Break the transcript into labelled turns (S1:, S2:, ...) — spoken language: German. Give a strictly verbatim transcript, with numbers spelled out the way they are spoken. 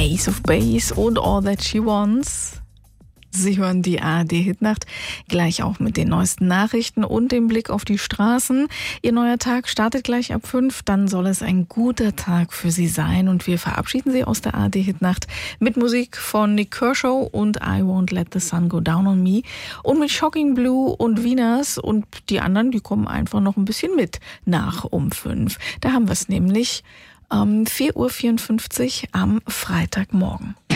S1: Ace of Base und All That She Wants. Sie hören die A R D-Hitnacht, gleich auch mit den neuesten Nachrichten und dem Blick auf die Straßen. Ihr neuer Tag startet gleich ab fünf, dann soll es ein guter Tag für Sie sein. Und wir verabschieden Sie aus der A R D-Hitnacht mit Musik von Nick Kershaw und I Won't Let the Sun Go Down on Me und mit Shocking Blue und Wieners, und die anderen, die kommen einfach noch ein bisschen mit nach um fünf. Da haben wir es nämlich um vier Uhr vierundfünfzig am Freitagmorgen.